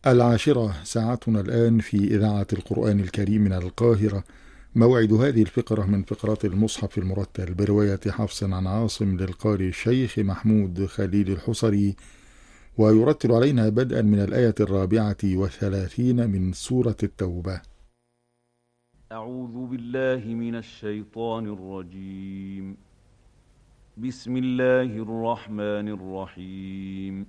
العاشرة ساعتنا الآن في إذاعة القرآن الكريم من القاهرة. موعد هذه الفقرة من فقرات المصحف المرتل برواية حفص عن عاصم للقارئ الشيخ محمود خليل الحصري، ويرتل علينا بدءا من الآية 34 من سورة التوبة. أعوذ بالله من الشيطان الرجيم. بسم الله الرحمن الرحيم.